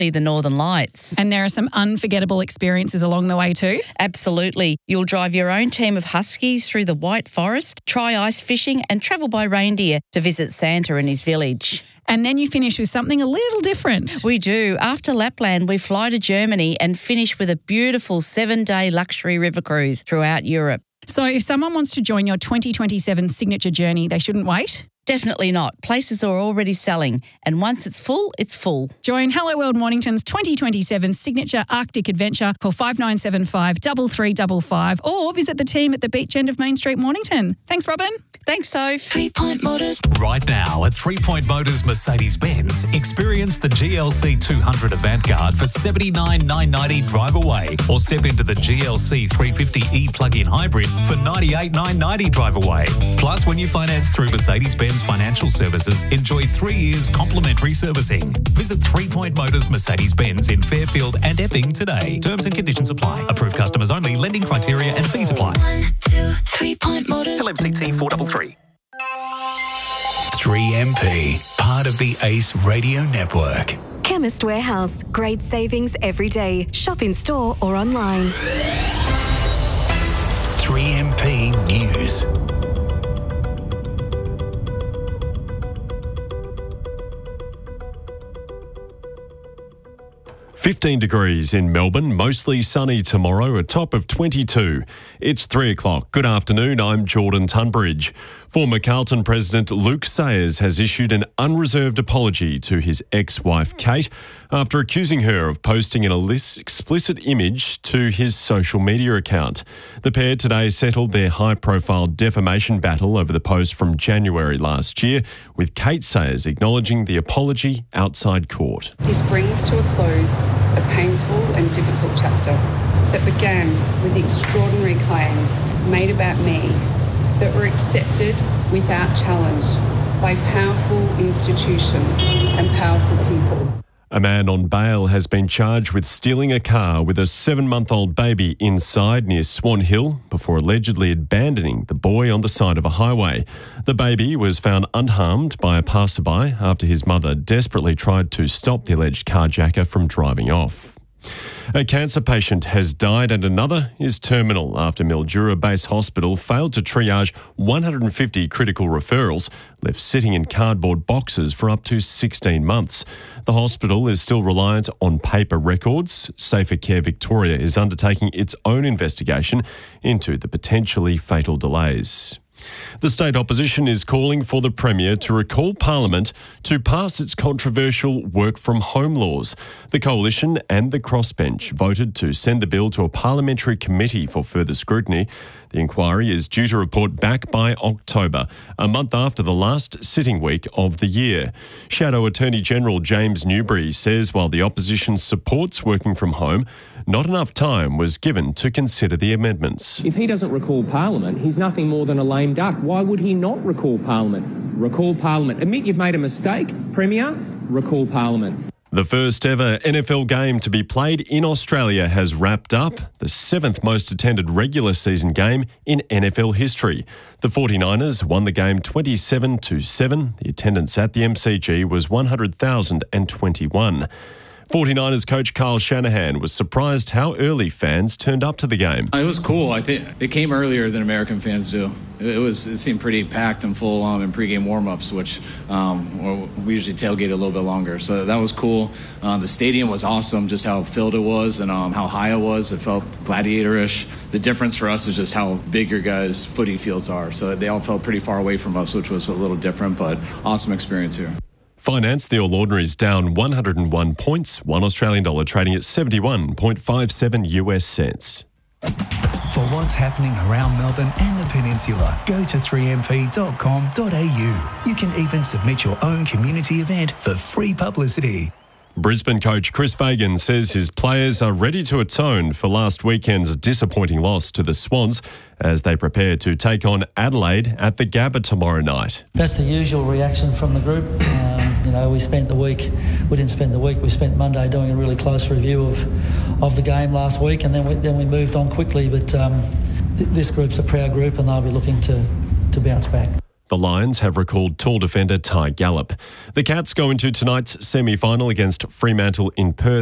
the Northern Lights. And there are some unforgettable experiences along the way too. Absolutely. You'll drive your own team of huskies through the White Forest, try ice fishing and travel by reindeer to visit Santa and his village. And then you finish with something a little different. We do. After Lapland, we fly to Germany and finish with a beautiful 7-day luxury river cruise throughout Europe. So if someone wants to join your 2027 signature journey, they shouldn't wait? Definitely not. Places are already selling, and once it's full, it's full. Join Hello World Mornington's 2027 signature Arctic adventure. Call 5975 3355 or visit the team at the beach end of Main Street, Mornington. Thanks, Robin. Thanks, Soph. 3 Point Motors. Right now at 3 Point Motors Mercedes-Benz, experience the GLC 200 Avantgarde for $79,990 drive away, or step into the GLC 350e plug-in hybrid for $98,990 drive away. Plus, when you finance through Mercedes-Benz Financial Services, enjoy 3 years complimentary servicing. Visit 3 Point Motors Mercedes-Benz in Fairfield and Epping today. Terms and conditions apply. Approved customers only. Lending criteria and fees apply. 1, 2, 3 Point Motors. LMCT 433. 3MP, part of the ACE Radio Network. Chemist Warehouse. Great savings every day. Shop in store or online. 3MP News. "15 degrees in Melbourne, mostly sunny tomorrow, a top of 22. It's 3 o'clock. Good afternoon, I'm Jordan Tunbridge. Former Carlton President Luke Sayers has issued an unreserved apology to his ex-wife Kate after accusing her of posting an explicit image to his social media account. The pair today settled their high-profile defamation battle over the post from January last year, with Kate Sayers acknowledging the apology outside court. This brings to a close a painful and difficult chapter that began with the extraordinary claims made about me that were accepted without challenge by powerful institutions and powerful people. A man on bail has been charged with stealing a car with a 7-month-old baby inside near Swan Hill before allegedly abandoning the boy on the side of a highway. The baby was found unharmed by a passerby after his mother desperately tried to stop the alleged carjacker from driving off. A cancer patient has died and another is terminal after Mildura Base Hospital failed to triage 150 critical referrals left sitting in cardboard boxes for up to 16 months. The hospital is still reliant on paper records. Safer Care Victoria is undertaking its own investigation into the potentially fatal delays. The state opposition is calling for the Premier to recall Parliament to pass its controversial work-from-home laws. The Coalition and the Crossbench voted to send the bill to a parliamentary committee for further scrutiny. The inquiry is due to report back by October, a month after the last sitting week of the year. Shadow Attorney-General James Newbury says while the opposition supports working from home, not enough time was given to consider the amendments. If he doesn't recall Parliament, he's nothing more than a lame duck. Why would he not recall Parliament? Recall Parliament. Admit you've made a mistake, Premier. Recall Parliament. The first ever NFL game to be played in Australia has wrapped up, the 7th most attended regular season game in NFL history. The 49ers won the game 27-7. The attendance at the MCG was 100,021. 49ers coach Kyle Shanahan was surprised how early fans turned up to the game. It was cool. I think it came earlier than American fans do. It seemed pretty packed and full in pregame warm-ups, which we usually tailgate a little bit longer. So that was cool. The stadium was awesome, just how filled it was and how high it was. It felt gladiator-ish. The difference for us is just how big your guys' footy fields are. So they all felt pretty far away from us, which was a little different, but awesome experience here. Finance, the All Ordinaries down 101 points, $1 Australian dollar trading at 71.57 US cents. For what's happening around Melbourne and the Peninsula, go to 3mp.com.au. You can even submit your own community event for free publicity. Brisbane coach Chris Fagan says his players are ready to atone for last weekend's disappointing loss to the Swans as they prepare to take on Adelaide at the Gabba tomorrow night. That's the usual reaction from the group. We spent Monday doing a really close review of the game last week, and then we moved on quickly. But this group's a proud group, and they'll be looking to bounce back. The Lions have recalled tall defender Ty Gallop. The Cats go into tonight's semi-final against Fremantle in Perth.